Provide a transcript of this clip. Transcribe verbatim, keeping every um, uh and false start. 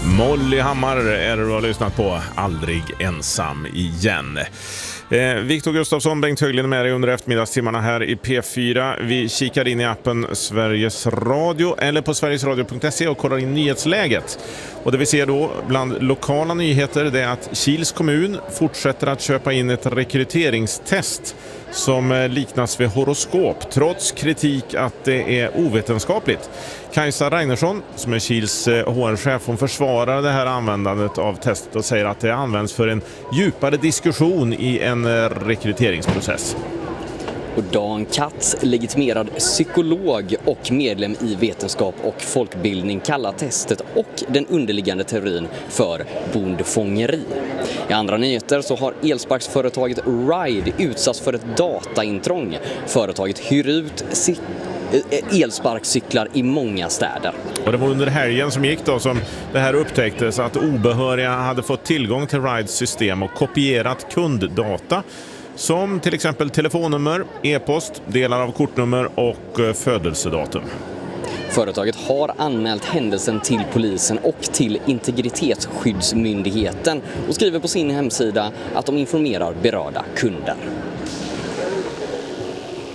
Molly Hammar är det du har lyssnat på. Aldrig ensam igen. Eh, Viktor Gustafsson, Bengt Höglin med dig under eftermiddagstimmarna här i P fyra. Vi kikar in i appen Sveriges Radio eller på sverigesradio punkt se och kollar in nyhetsläget. Och det vi ser då bland lokala nyheter, det är att Kils kommun fortsätter att köpa in ett rekryteringstest som liknas vid horoskop, trots kritik att det är ovetenskapligt. Kajsa Reinersson, som är Kils H R-chef, hon försvarar det här användandet av testet och säger att det används för en djupare diskussion i en rekryteringsprocess. Och Dan Katz, legitimerad psykolog och medlem i vetenskap och folkbildning, kallar testet och den underliggande teorin för bondfångeri. I andra nyheter så har elsparksföretaget Ride utsatts för ett dataintrång. Företaget hyr ut elsparkcyklar i många städer. Och det var under helgen som gick då som det här upptäcktes att obehöriga hade fått tillgång till Rides system och kopierat kunddata. Som till exempel telefonnummer, e-post, delar av kortnummer och födelsedatum. Företaget har anmält händelsen till polisen och till Integritetsskyddsmyndigheten och skriver på sin hemsida att de informerar berörda kunder.